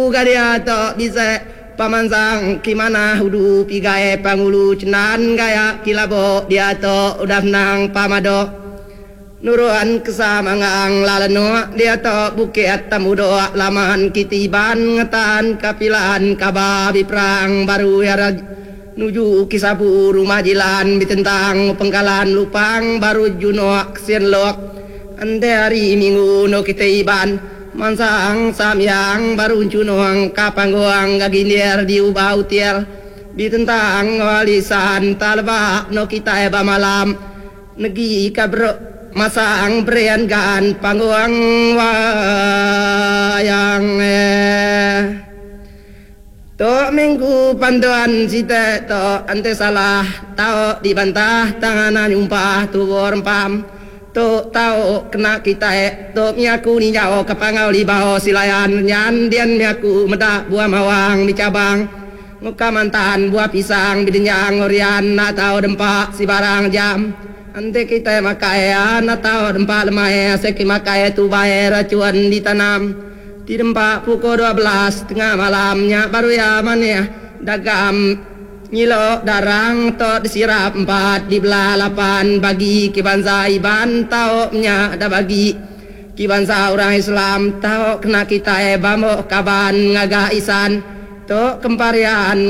Gadia to bisa pamansang kimana hudu pigae pangulu cenan gaya kilabo dia to udah nang pamado nuruan kesamangang lalano dia to bukit tamudo laman kitiban ngetan kapilan kababi perang baru ya nuju kisabu rumah jilan bitentang pengkalan lupang baru juno sienlok ande hari minggu no kitiban mansang samyang baru junong kapanggoang gaginir di ubau tiel ditentang walisan talba no kita eba malam negi kabro masang berian gan panggoang wayang to minggu panduan site to ante salah tau dibantah tanganan umpah tuwor empam to tau kena kita to miaku ni jauh kapangau libau silayan nyan dian miaku medak buah mawang di cabang muka mantan buah pisang bidenyang ngorian na tau dempak si barang jam ante kita makai na tau dempak lemai seki makai tu bae racuan ditanam di dempak pukul 12 tengah malamnya baru ya mania dagam Nyilo darang to disirap 4 di belah 8 bagi kibansa iban tau nya ada bagi kibansa orang Islam tau kena kita bamo kaban ngagah isan to kemparian